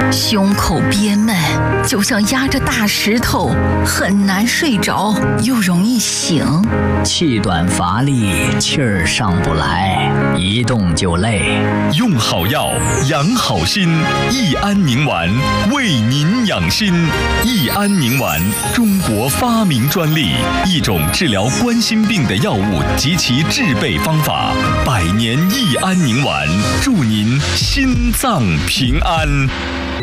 胸口憋闷，就像压着大石头，很难睡着，又容易醒。 气短乏力，气儿上不来，一动就累。 用好药，养好心，益安宁丸为您养心。益安宁丸，中国发明专利，一种治疗冠心病的药物及其制备方法。100年益安宁丸，祝您心脏平安。